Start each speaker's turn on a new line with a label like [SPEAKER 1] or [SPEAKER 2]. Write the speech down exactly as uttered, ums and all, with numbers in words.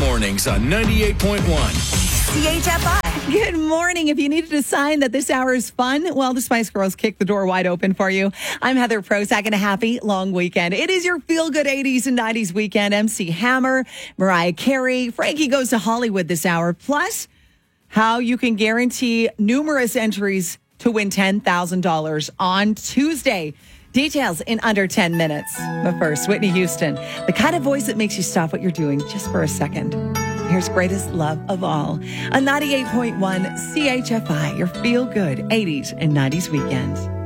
[SPEAKER 1] mornings on ninety-eight point one.
[SPEAKER 2] C H F I.
[SPEAKER 3] Good morning. If you needed a sign that this hour is fun, well, the Spice Girls kick the door wide open for you. I'm Heather Prozac, and a happy long weekend. It is your feel-good eighties and nineties weekend. M C Hammer, Mariah Carey, Frankie Goes to Hollywood this hour. Plus, how you can guarantee numerous entries to win ten thousand dollars on Tuesday. Details in under ten minutes. But first, Whitney Houston, the kind of voice that makes you stop what you're doing just for a second. Here's Greatest Love of All on ninety-eight point one C H F I, your feel-good eighties and nineties weekend.